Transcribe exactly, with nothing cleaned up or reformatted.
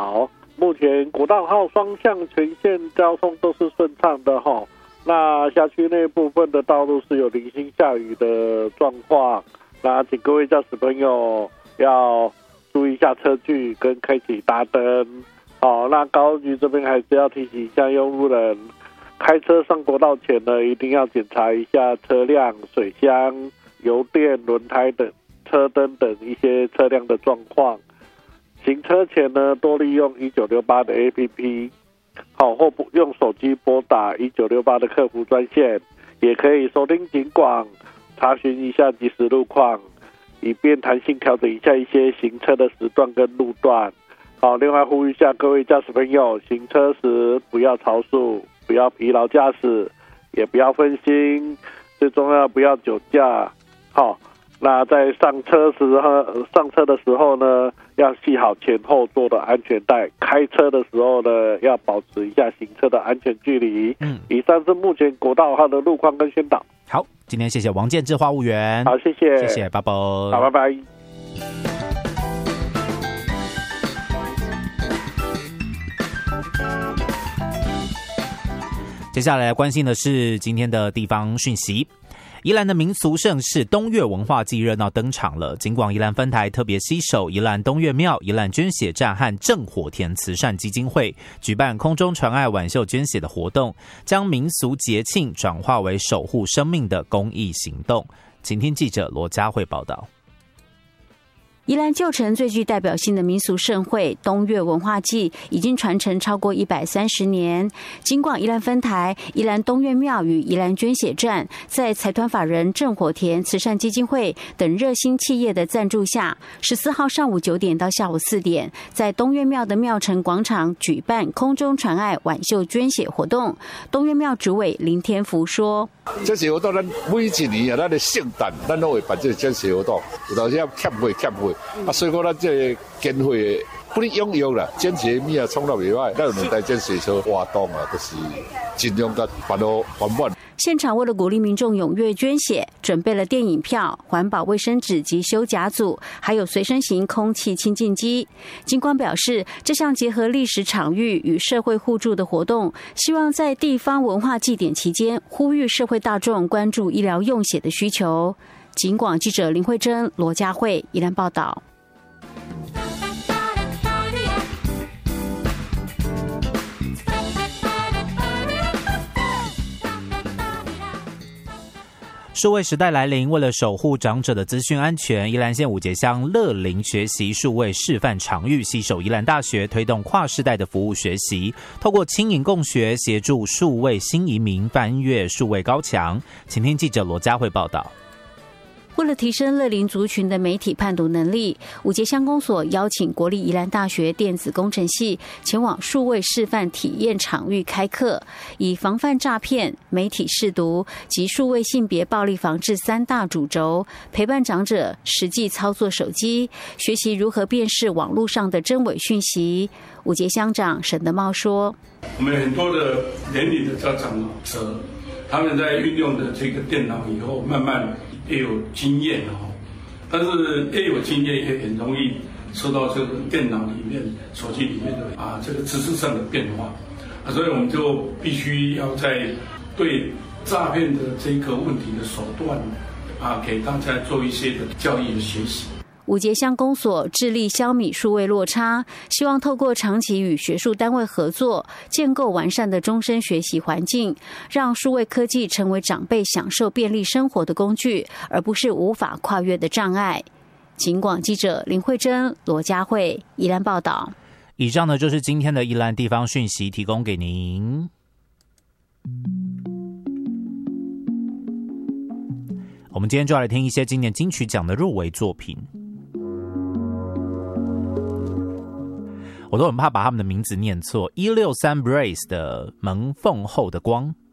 好，目前国道号双向全线交通都是顺畅的哈。那辖区内部分的道路是有零星下雨的状况，那请各位驾驶朋友要注意一下车距跟开启大灯。好，那高局这边还是要提醒一下用路人，开车上国道前呢，一定要检查一下车辆、水箱、油电、轮胎等车灯等一些车辆的状况。行车前呢，多利用一九六八的 A P P， 好，或用手机拨打一九六八的客服专线，也可以收听警广，查询一下即时路况，以便弹性调整一下一些行车的时段跟路段。好，另外呼吁一下各位驾驶朋友，行车时不要超速，不要疲劳驾驶，也不要分心，最重要不要酒驾。好，那在上车时候，上车的时候呢，要系好前后座的安全带。开车的时候呢，要保持一下行车的安全距离。嗯，以上是目前国道号的路况跟宣导。 好，今天谢谢王建志话务员。 好，谢谢， 谢谢，拜拜。 好，拜拜。 接下来关心的是今天的地方讯息。宜兰的民俗盛事东岳文化祭热闹登场了，警广宜兰分台特别携手宜兰东岳庙、宜兰捐血站和正火田慈善基金会举办空中传爱挽袖捐血的活动，将民俗节庆转化为守护生命的公益行动。请听记者罗佳慧报道。 宜兰旧城最具代表性的民俗盛会东岳文化祭已经传承超过一百三十年。警广宜兰分台、宜兰东岳庙与宜兰捐血站，在财团法人正火田慈善基金会等热心企业的赞助下，十四号上午九点到下午四点，在东岳庙的庙城广场举办空中传爱挽袖捐血活动。东岳庙主委林天福说：“ 这些活动，咱每一年啊，咱的圣诞，咱都会办这个捐血活动，有当时要欠会欠会。啊，所以讲咱这个捐血不能拥有啦，捐血米啊创造袂歹，咱有两台捐血车活动啊，就是尽量甲办到完满。” 现场为了鼓励民众踊跃捐血，准备了电影票、环保卫生纸及修甲组，还有随身型空气清净机。警官表示，这项结合历史场域与社会互助的活动，希望在地方文化祭典期间，呼吁社会大众关注医疗用血的需求。警广记者林慧珍、罗佳慧宜兰报道。 数位时代来临，为了守护长者的资讯安全，宜兰县五节乡乐龄学习数位示范场域携手宜兰大学，推动跨世代的服务学习，透过轻盈共学，协助数位新移民翻越数位高墙。请听记者罗佳慧报道。 为了提升乐龄族群的媒体判读能力，五节乡公所邀请国立宜兰大学电子工程系前往数位示范体验场域开课，以防范诈骗、媒体识读及数位性别暴力防治三大主轴，陪伴长者实际操作手机，学习如何辨识网络上的真伪讯息。五节乡长沈德茂说：“ 我们很多的年龄的家长者，他们在运用的这个电脑以后，慢慢也有经验哦，但是越有经验也很容易受到这个电脑里面、手机里面的啊这个知识上的变化啊，所以我们就必须要在对诈骗的这个问题的手段啊，给大家做一些的教育的学习。” 五节乡公所致力消弭数位落差，希望透过长期与学术单位合作，建构完善的终身学习环境，让数位科技成为长辈享受便利生活的工具，而不是无法跨越的障碍。警广记者林慧珍、罗佳慧宜兰报道。 以上呢就是今天的宜兰地方讯息，提供给您。我们今天就要来听一些今年金曲奖的入围作品。我都很怕把他们的名字念错。一六三 Brace 的门缝后的光。